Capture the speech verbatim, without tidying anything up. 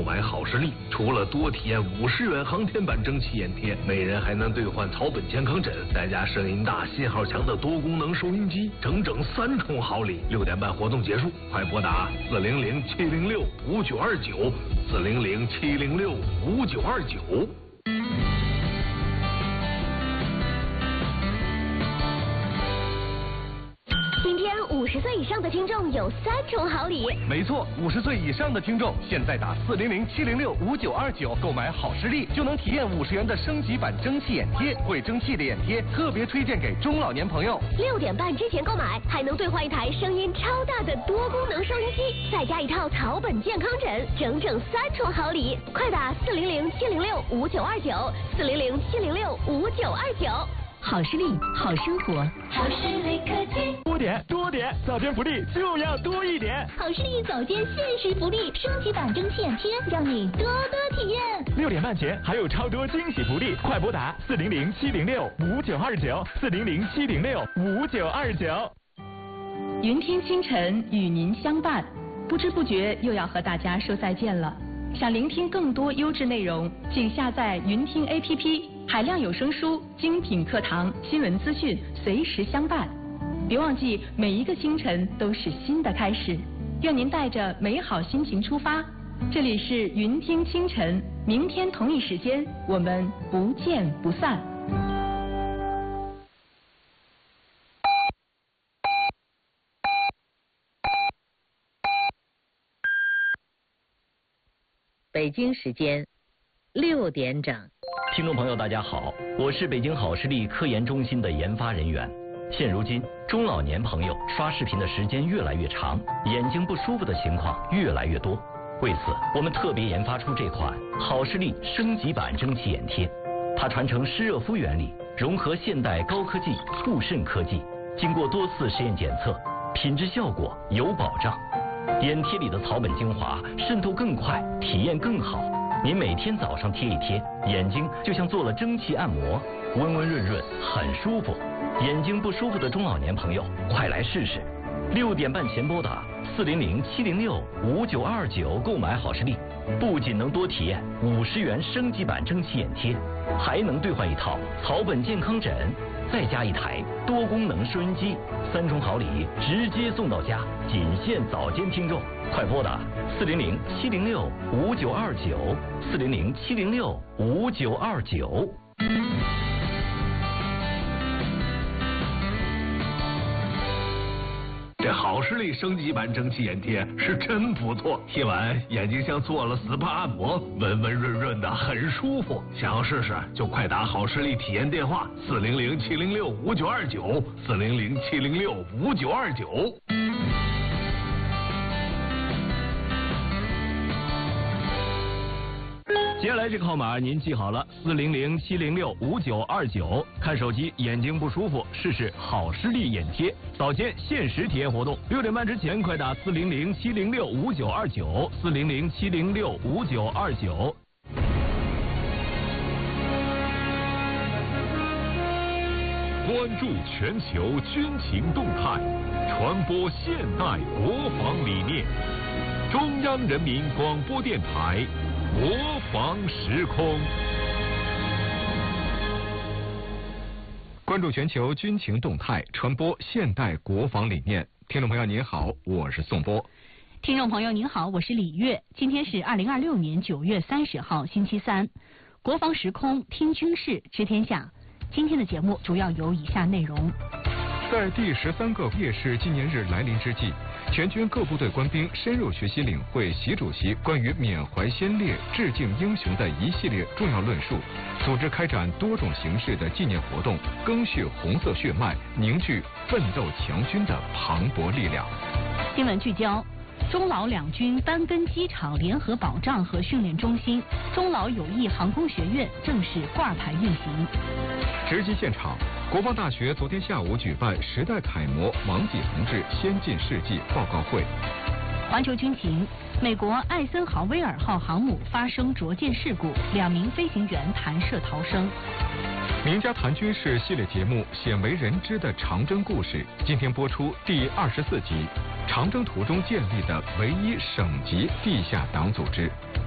买好视力。除了多体验五十元航天版蒸汽眼贴，每人还能兑换草本健康枕，再加声音大、信号强的多功能收音机，整整三重好礼。六点半活动结束，快拨打四零零七零六五九二九，四零零七零六五九二九。 今天五十岁以上的听众有三重好礼。 没错，五十岁以上的听众现在打四零零七零六五九二九购买好视力，就能体验五十元的升级版蒸汽眼贴。会蒸汽的眼贴特别推荐给中老年朋友。 六点半之前购买，还能兑换一台声音超大的多功能收音机，再加一套草本健康枕，整整三重好礼。快打四零零七零六五九二九，四零零七零六五九二九。好视力，好生活。 好视力科技， 多点多点，早间福利就要多一点。 好视力早间限时福利，升级版蒸汽眼贴，让你多多体验。 六点半前还有超多惊喜福利，快拨打四零零七零六五九二九，四零零七零六五九二九。 云听清晨与您相伴，不知不觉又要和大家说再见了。想聆听更多优质内容，请下载云听 A P P。海量有声书、精品课堂、新闻资讯，随时相伴。别忘记，每一个清晨都是新的开始。愿您带着美好心情出发。这里是云听清晨，明天同一时间，我们不见不散。 北京时间六点整。 听众朋友大家好，我是北京好视力科研中心的研发人员。现如今中老年朋友刷视频的时间越来越长，眼睛不舒服的情况越来越多。为此我们特别研发出这款好视力升级版蒸汽眼贴，它传承湿热敷原理，融合现代高科技护肾科技，经过多次实验检测，品质效果有保障。眼贴里的草本精华渗透更快，体验更好。您每天早上贴一贴，眼睛就像做了蒸汽按摩，温温润润，很舒服。眼睛不舒服的中老年朋友，快来试试。六点半前拨打四零零七零六五九二九购买好视力，不仅能多体验五十元升级版蒸汽眼贴，还能兑换一套草本健康枕，再加一台多功能收音机，三重好礼直接送到家，仅限早间听众。快拨打四零零七零六五九二九，四零零七零六五九二九。 这好视力升级版蒸汽眼贴是真不错，贴完眼睛像做了 S P A 按摩，温温润润的，很舒服。想要试试就快打好视力体验电话四零零七零六五九二九，四零零七零六五九二九。 接下来这个号码您记好了，四零零七零六五九二九。看手机眼睛不舒服，试试好视力眼贴，早间限时体验活动，六点半之前快打四零零七零六五九二九，四零零七零六五九二九。 关注全球军情动态，传播现代国防理念。中央人民广播电台。国防时空， 关注全球军情动态，传播现代国防理念。听众朋友您好，我是宋波。 听众朋友您好，我是李月。今天是二零二六年九月三十号，星期三。国防时空，听军事，知天下。今天的节目主要有以下内容。 在第十三个烈士纪念日来临之际，全军各部队官兵深入学习领会习主席关于缅怀先烈、致敬英雄的一系列重要论述，组织开展多种形式的纪念活动，赓续红色血脉，凝聚奋斗强军的磅礴力量。 新闻聚焦：中老两军丹根机场联合保障和训练中心，中老友谊航空学院正式挂牌运行。 直击现场。国防大学昨天下午举办时代楷模王济同志先进事迹报告会。 环球军情：美国艾森豪威尔号航母发生着舰事故，两名飞行员弹射逃生。 名家谈军事系列节目《鲜为人知的长征故事》今天播出第二十四集，长征途中建立的唯一省级地下党组织。